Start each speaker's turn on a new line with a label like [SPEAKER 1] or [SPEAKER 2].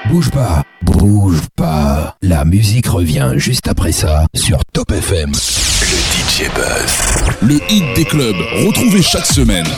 [SPEAKER 1] Bouge pas, bouge pas. La musique revient juste après ça sur Top FM.
[SPEAKER 2] Le DJ Buzz. Le hit des clubs, retrouvé chaque semaine.